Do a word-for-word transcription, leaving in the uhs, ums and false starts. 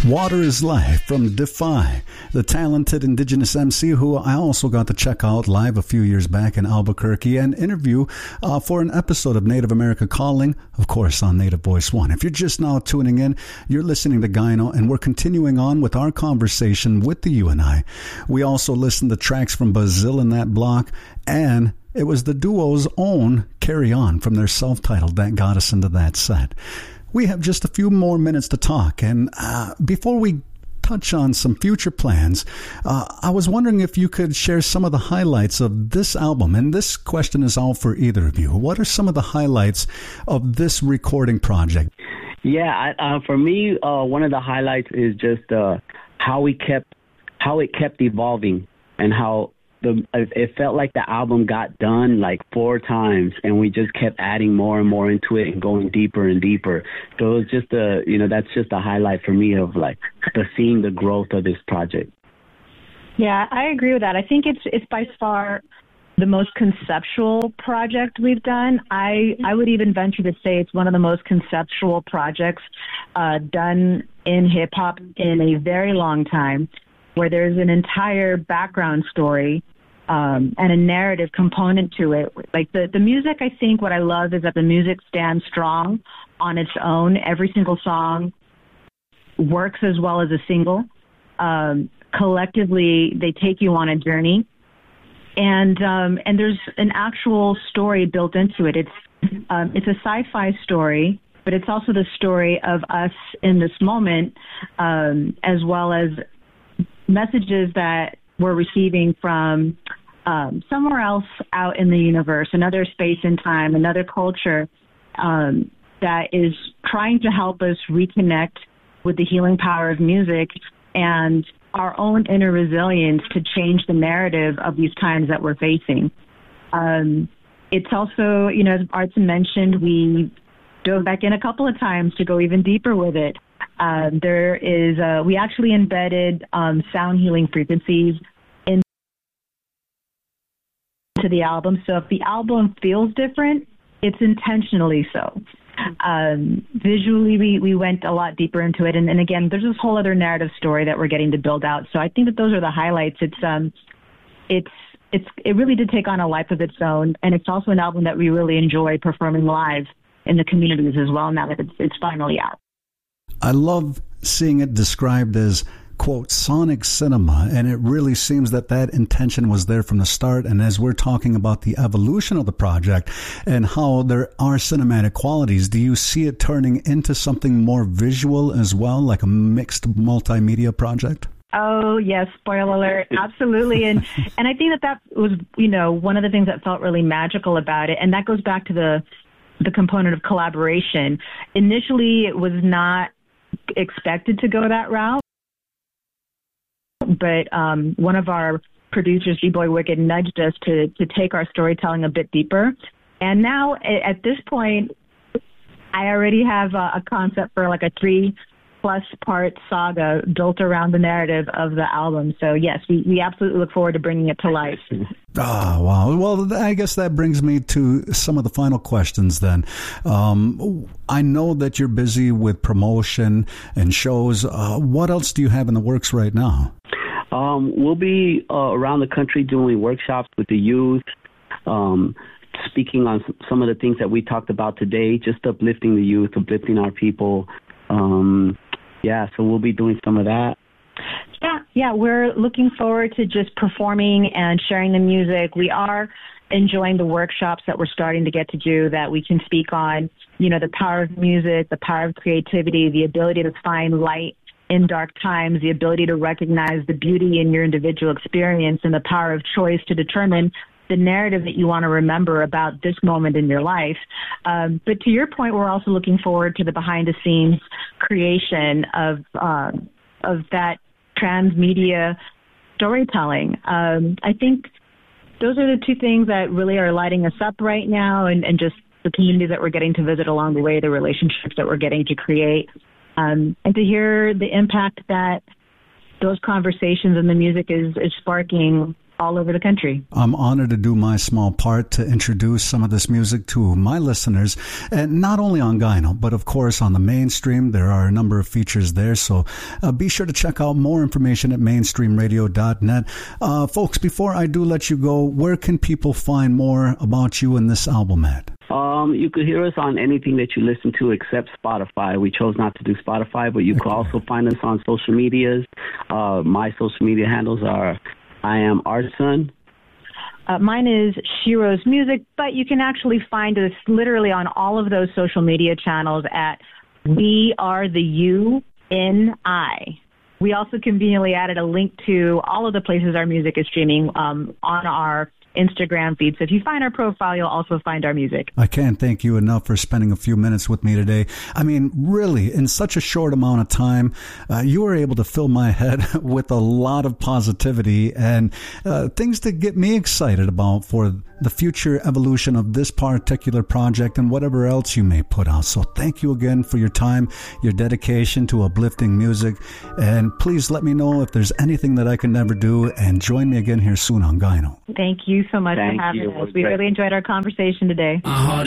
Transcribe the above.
Water is Life from Defy, the talented Indigenous M C who I also got to check out live a few years back in Albuquerque and interview uh, for an episode of Native America Calling, of course, on Native Voice One. If you're just now tuning in, you're listening to Gyno, and we're continuing on with our conversation with the U N I. We also listened to tracks from Bazil in that block, and it was the duo's own Carry On from their self-titled that got us into that set. We have just a few more minutes to talk, and uh, before we touch on some future plans, uh, I was wondering if you could share some of the highlights of this album, and this question is all for either of you. What are some of the highlights of this recording project? Yeah, I, uh, for me, uh, one of the highlights is just uh, how we kept, how it kept evolving, and how the it felt like the album got done like four times, and we just kept adding more and more into it and going deeper and deeper. So it was just a, you know, that's just a highlight for me of like the seeing the growth of this project. Yeah, I agree with that. I think it's it's by far the most conceptual project we've done. I I would even venture to say it's one of the most conceptual projects uh, done in hip hop in a very long time, where there's an entire background story um, and a narrative component to it. Like the, the music, I think what I love is that the music stands strong on its own. Every single song works as well as a single. Um, collectively, they take you on a journey. And um, and there's an actual story built into it. It's um, it's a sci-fi story, but it's also the story of us in this moment, um, as well as messages that we're receiving from um, somewhere else out in the universe, another space and time, another culture um, that is trying to help us reconnect with the healing power of music and our own inner resilience to change the narrative of these times that we're facing. Um, it's also, you know, as Artson mentioned, we dove back in a couple of times to go even deeper with it. Uh, there is, uh, we actually embedded um, sound healing frequencies into the album. So if the album feels different, it's intentionally so. Um, visually, we, we went a lot deeper into it. And, and again, there's this whole other narrative story that we're getting to build out. So I think that those are the highlights. It's, um, it's, it's, it really did take on a life of its own. And it's also an album that we really enjoy performing live in the communities as well, now that it's, it's finally out. I love seeing it described as, quote, sonic cinema, and it really seems that that intention was there from the start. And as we're talking about the evolution of the project and how there are cinematic qualities, do you see it turning into something more visual as well, like a mixed multimedia project? Oh, yes, spoiler alert, absolutely. And and I think that that was, you know, one of the things that felt really magical about it, and that goes back to the the component of collaboration. Initially, it was not expected to go that route, but um, one of our producers, G-Boy Wicked, nudged us to to take our storytelling a bit deeper. And now, at this point, I already have a, a concept for like a three plus part saga built around the narrative of the album. So yes, we, we absolutely look forward to bringing it to life. Oh, wow. Well, I guess that brings me to some of the final questions then. Um, I know that you're busy with promotion and shows. Uh, what else do you have in the works right now? Um, we'll be uh, around the country doing workshops with the youth, um, speaking on some of the things that we talked about today, just uplifting the youth, uplifting our people. Um, yeah, so we'll be doing some of that. Yeah, yeah, we're looking forward to just performing and sharing the music. We are enjoying the workshops that we're starting to get to do that we can speak on, you know, the power of music, the power of creativity, the ability to find light in dark times, the ability to recognize the beauty in your individual experience, and the power of choice to determine the narrative that you want to remember about this moment in your life. Um, but to your point, we're also looking forward to the behind-the-scenes creation of um, of that transmedia storytelling. Um, I think those are the two things that really are lighting us up right now, and, and just the community that we're getting to visit along the way, the relationships that we're getting to create, um, and to hear the impact that those conversations and the music is, is sparking all over the country. I'm honored to do my small part to introduce some of this music to my listeners, and not only on Gyno, but of course on the mainstream. There are a number of features there, so uh, be sure to check out more information at mainstream radio dot net. Uh, folks, before I do let you go, where can people find more about you and this album at? Um, you could hear us on anything that you listen to except Spotify. We chose not to do Spotify, but you okay. could also find us on social medias. Uh, my social media handles are I am Artson. Uh, mine is Shiro's Music, but you can actually find us literally on all of those social media channels at We Are the U N I. We also conveniently added a link to all of the places our music is streaming um, on our Instagram feed. So if you find our profile, you'll also find our music. I can't thank you enough for spending a few minutes with me today. I mean, really, in such a short amount of time, uh, you were able to fill my head with a lot of positivity and uh, things to get me excited about for the future evolution of this particular project and whatever else you may put out. So thank you again for your time, your dedication to uplifting music, and please let me know if there's anything that I can never do, and join me again here soon on Gyno. Thank you so much Thank for having you. us. We really enjoyed our conversation today.